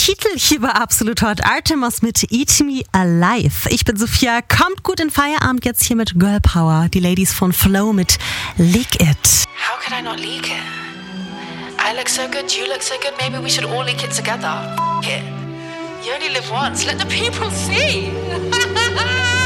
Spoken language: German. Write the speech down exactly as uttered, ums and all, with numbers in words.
Titel hier bei Absolut Hot. Artemis mit Eat Me Alive. Ich bin Sophia. Kommt gut in Feierabend jetzt hier mit Girl Power. Die Ladies von Flow mit Leak It. How could I not leak it? I look so good, you look so good. Maybe we should all leak it together. F- it. You only live once. Let the people see.